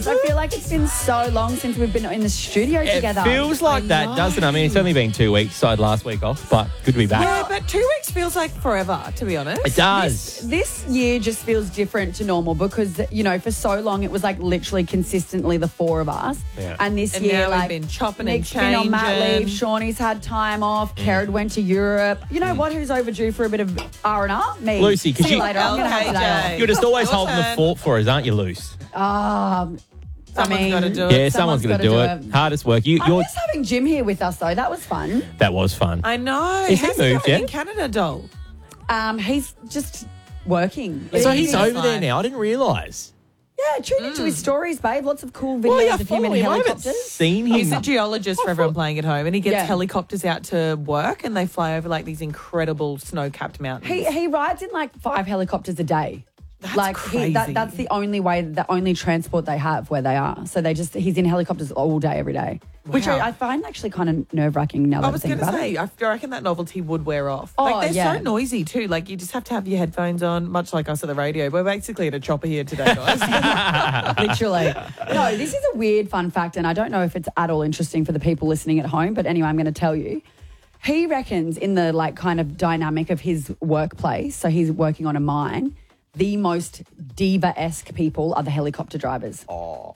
guys. I feel like it's been so long since we've been in the studio together. It feels like that, doesn't it? I mean, it's only been 2 weeks. So I had last week off, but good to be back. Yeah, but 2 weeks feels like forever, to be honest. It does. This year just feels different to normal because, for so long it was like literally consistently the four of us. Yeah. And this And year, now like, we've been chopping Nick's and been on mat changing. leave, Shawnee's had time off, Kerrod went to Europe. You know what? Who's overdue for a bit of R&R? Me. Lucy, 'cause See you you- later. I'm going to have today off. LKJ. You're just always Your holding the turn. fort for us, aren't you, Loose? Someone's got to do it. Yeah, someone's going to do it. Hardest work. I miss having Jim here with us, though. That was fun. That was fun. I know. Is he How's moved going yet? in Canada, doll? He's just working. So he's He's over there fine. now. I didn't realise. Yeah, tune into his stories, babe. Lots of cool videos Well, yeah, of him follow in him. I haven't helicopters. seen him. He's a geologist for everyone playing at home, and he gets Yeah. helicopters out to work, and they fly over like these incredible snow-capped mountains. He rides in like 5 helicopters a day. That's crazy. That's the only way, the only transport they have where they are. So he's in helicopters all day, every day. Which Wow. I find actually kind of nerve-wracking now that I I was think going to about say, it. I reckon that novelty would wear off. Oh, Like, they're yeah. so noisy too. Like, you just have to have your headphones on, much like us at the radio. We're basically at a chopper here today, guys. Literally. No, this is a weird fun fact, and I don't know if it's at all interesting for the people listening at home, but anyway, I'm going to tell you. He reckons in the like kind of dynamic of his workplace, so he's working on a mine, the most diva-esque people are the helicopter drivers.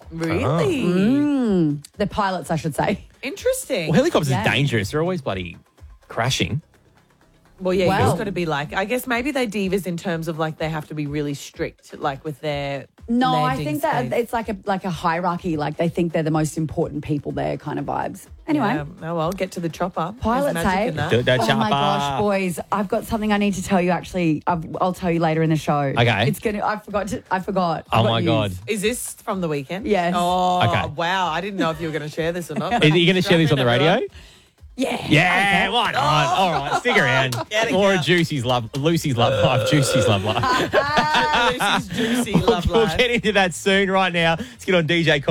Really? The pilots, I should say. Interesting. Well, helicopters Yeah. are dangerous. They're always bloody crashing. Well, yeah, Wow. you just got to be like, I guess maybe they're divas in terms of like they have to be really strict, like with their. No, I landing think that space. it's like a hierarchy. Like they think they're the most important people there, kind of vibes. Anyway, Yeah, oh well, get to the chopper. There's pilots, magic hey? in that. Do that Oh my chopper. gosh, boys! I've got something I need to tell you. Actually, I'll tell you later in the show. Okay. It's gonna. I forgot. Oh I've got my news. God. Is this from the weekend? Yes. Oh, Okay. wow. I didn't know if you were going to share this or not. Are you going to share this on the radio? Yeah. Yeah, why not? All right, stick around. Get it More out. Lucy's Love Life, Juicy's Love Life. Lucy's juicy love We'll life. get into that soon. Right now, let's get on DJ